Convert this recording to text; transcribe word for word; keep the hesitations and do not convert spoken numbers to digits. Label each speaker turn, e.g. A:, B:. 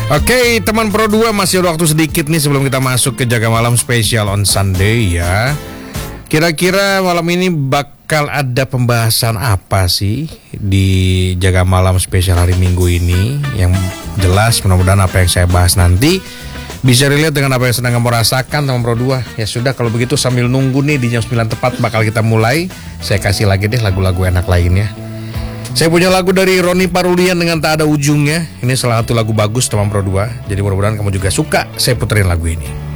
A: Oke, teman Pro dua, masih ada waktu sedikit nih sebelum kita masuk ke Jaga Malam Spesial on Sunday ya. Kira-kira malam ini bakal ada pembahasan apa sih di Jaga Malam Spesial hari Minggu ini? Yang jelas mudah-mudahan apa yang saya bahas nanti bisa relate dengan apa yang sedang kamu rasakan, teman Pro dua. Ya sudah, kalau begitu sambil nunggu nih di jam sembilan tepat bakal kita mulai. Saya kasih lagi deh lagu-lagu enak lainnya. Saya punya lagu dari Roni Parulian dengan Tak Ada Ujungnya. Ini salah satu lagu bagus teman Pro dua. Jadi mudah-mudahan kamu juga suka. Saya puterin lagu ini.